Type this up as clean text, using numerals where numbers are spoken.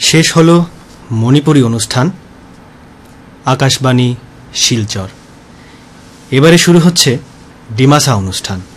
শেষ হলো মণিপুরী অনুষ্ঠান আকাশবাণী শিলচর। এবারে শুরু হচ্ছে ডিমাসা অনুষ্ঠান।